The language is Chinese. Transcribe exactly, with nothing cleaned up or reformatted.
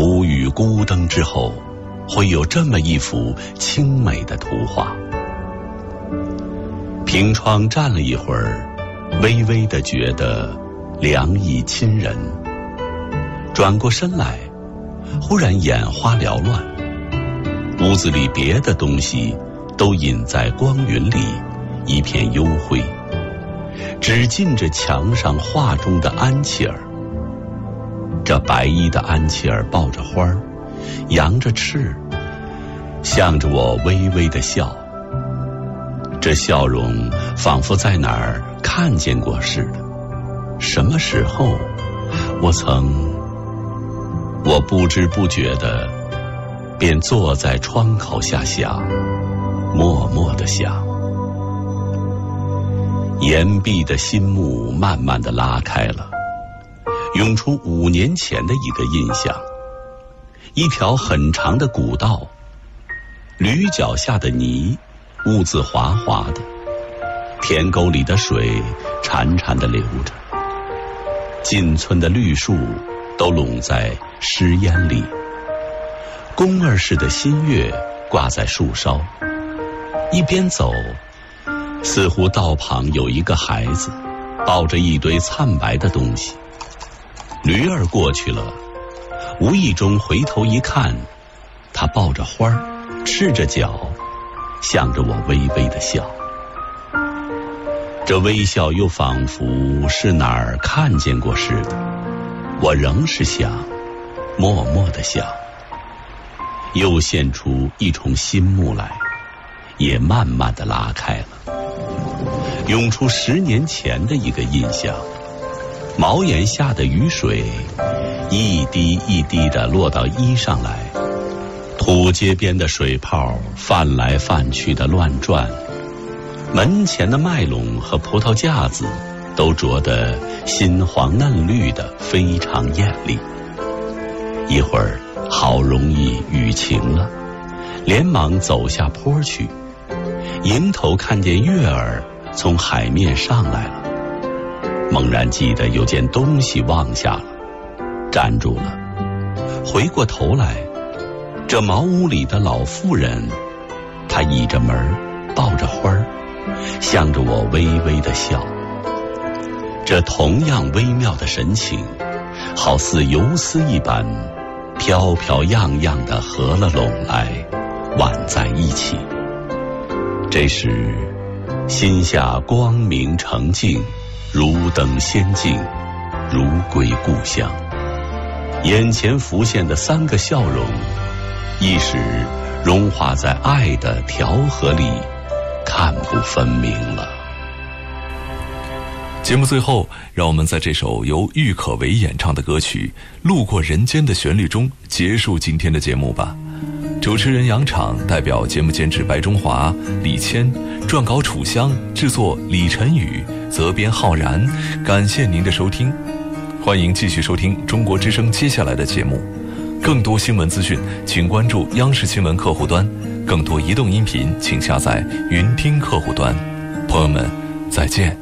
苦雨孤灯之后，会有这么一幅清美的图画。凭窗站了一会儿，微微地觉得凉意侵人，转过身来，忽然眼花缭乱，屋子里别的东西都隐在光云里，一片幽灰，只尽着墙上画中的安琪儿。这白衣的安琪儿抱着花儿，扬着翅，向着我微微的笑。这笑容仿佛在哪儿看见过似的。什么时候我曾……我不知不觉的便坐在窗口下想，默默地想。岩壁的心幕慢慢地拉开了，涌出五年前的一个印象。一条很长的古道，驴脚下的泥兀自滑滑的，田沟里的水潺潺地流着，近村的绿树都拢在湿烟里，宫儿似的新月挂在树梢。一边走，似乎道旁有一个孩子抱着一堆灿白的东西。驴儿过去了，无意中回头一看，他抱着花儿，赤着脚，向着我微微的笑。这微笑又仿佛是哪儿看见过似的，我仍是想，默默的想。又现出一重新幕来，也慢慢的拉开了，涌出十年前的一个印象。茅檐下的雨水一滴一滴地落到衣上来，土街边的水泡泛来泛去的乱转，门前的麦垄和葡萄架子都着得新黄嫩绿的，非常艳丽。一会儿好容易雨晴了，连忙走下坡去，迎头看见月儿从海面上来了，猛然记得有件东西忘下了，站住了，回过头来，这茅屋里的老妇人，她倚着门，抱着花儿，向着我微微的笑。这同样微妙的神情，好似游丝一般，飘飘漾漾地合了拢来，挽在一起。这时心下光明澄净，如登仙境，如归故乡。眼前浮现的三个笑容，一时融化在爱的调和里，看不分明了。 节目最后，让我们在这首由郁可唯演唱的歌曲《路过人间》的旋律中结束今天的节目吧。主持人杨昶代表节目监制白中华、李谦，撰稿楚香，制作李晨宇，责编浩然。感谢您的收听，欢迎继续收听中国之声接下来的节目。更多新闻资讯请关注央视新闻客户端，更多移动音频请下载云听客户端。朋友们，再见。